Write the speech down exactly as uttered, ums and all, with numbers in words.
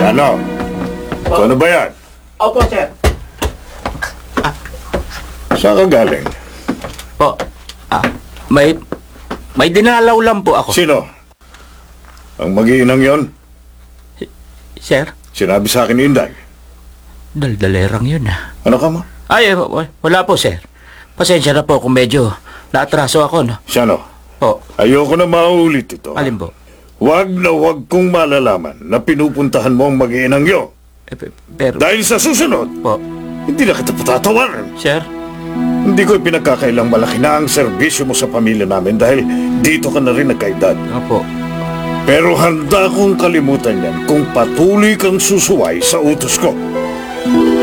Ano? Ano ba yan? Opo, sir. Saan ka galing? Po, ah, may, may dinalaw lang po ako. Sino? Ang mag-iinang yon? Sir, Sinabi sa akin ni Inday. daldalerang yun ah. Ano ka ma? Ay, eh, wa- wala po, sir. Pasensya na po kung medyo naatraso ako, no? Siya no? Po, Ayoko na maulit ito. alin po? Huwag na huwag kong malalaman na pinupuntahan mo ang mag-iinang yon. Eh, pe- pero, Dahil sa susunod, po, hindi na kita patatawaran. sir, Hindi ko pinagkakailang malaki na ang serbisyo mo sa pamilya namin dahil dito ka na rin nagkaedad. opo. Pero handa kong kalimutan yan kung patuloy kang susuway sa utos ko.